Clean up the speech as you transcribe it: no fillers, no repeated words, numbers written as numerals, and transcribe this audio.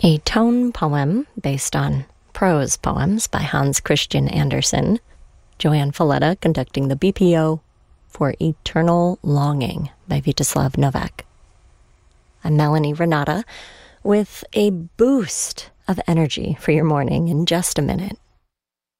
A tone poem based on prose poems by Hans Christian Andersen. Joanne Falletta conducting the BPO for Eternal Longing by Vítězslav Novák. I'm Melanie Renata with a boost of energy for your morning in just a minute.